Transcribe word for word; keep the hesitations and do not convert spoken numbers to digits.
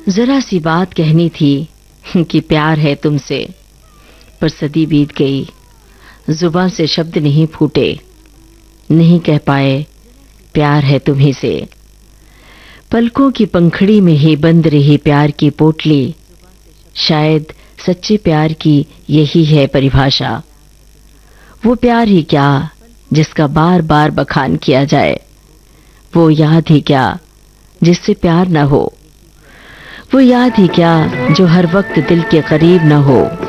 जरा सी बात कहनी थी कि प्यार है तुमसे, पर सदी बीत गई, जुबान से शब्द नहीं फूटे, नहीं कह पाए प्यार है तुम्ही से। पलकों की पंखड़ी में ही बंद रही प्यार की पोटली, शायद सच्चे प्यार की यही है परिभाषा। वो प्यार ही क्या जिसका बार बार बखान किया जाए, वो याद ही क्या जिससे प्यार न हो, वो याद ही क्या जो हर वक्त दिल के करीब न हो।